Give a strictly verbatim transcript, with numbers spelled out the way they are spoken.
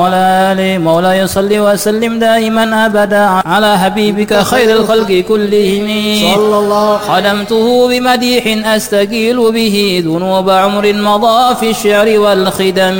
وعلى آله. مولاي صل وسلم دائما أبدا على حبيبك خير الخلق كلهم صلى الله. خدمته بمديح أستقيل به ذنوب عمر مضى في الشعر والخدم.